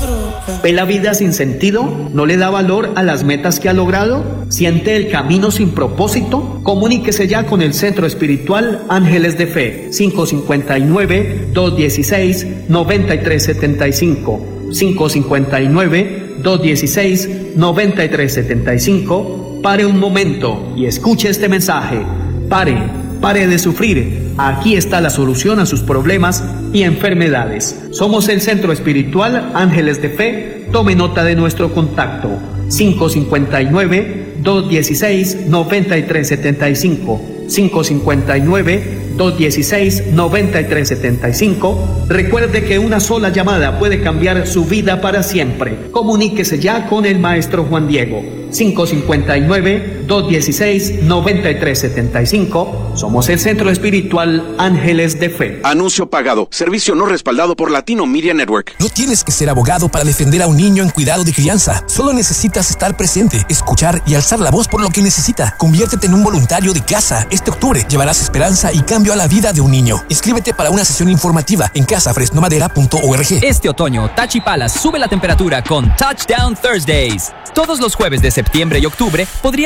¿Ve la vida sin sentido? ¿No le da valor a las metas que ha logrado? ¿Siente el camino sin propósito? Comuníquese ya con el Centro Espiritual Ángeles de Fe, 559-216-9375, 559-216-9375. Pare un momento y escuche este mensaje. Pare de sufrir. Aquí está la solución a sus problemas y enfermedades. Somos el Centro Espiritual Ángeles de Fe. Tome nota de nuestro contacto: 559-216-9375, 559-216-9375. Recuerde que una sola llamada puede cambiar su vida para siempre. Comuníquese ya con el maestro Juan Diego. 559-216-9375. Somos el Centro Espiritual Ángeles de Fe. Anuncio pagado. Servicio no respaldado por Latino Media Network. No tienes que ser abogado para defender a un niño en cuidado de crianza. Solo necesitas estar presente, escuchar y alzar la voz por lo que necesita. Conviértete en un voluntario de casa. Este octubre llevarás esperanza y cambio a la vida de un niño. Inscríbete para una sesión informativa en casafresnomadera.org. Este otoño, Tachi Palace sube la temperatura con Touchdown Thursdays. Todos los jueves de septiembre y octubre podrías